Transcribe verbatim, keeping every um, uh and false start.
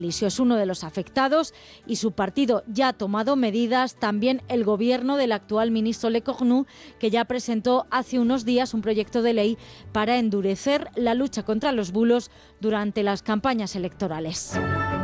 Lisio es uno de los afectados y su partido ya ha tomado medidas, también el gobierno del actual ministro Lecornu, que ya presentó hace unos días un proyecto de ley para endurecer la lucha contra los bulos durante las campañas electorales.